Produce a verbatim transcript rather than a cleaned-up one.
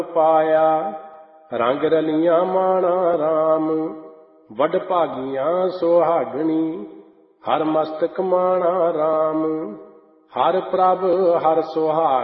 ਪਾਇਆ। ਰੰਗ ਰਲੀਆਂ ਮਾਣਾ ਰਾਮ, ਵੱਡ ਭਾਗੀਆਂ ਸੁਹਾਗਣੀ। ਹਰ ਮਸਤਕ ਮਾਣਾ ਰਾਮ, ਹਰ ਪ੍ਰਭ ਹਰ ਸੁਹਾਗ।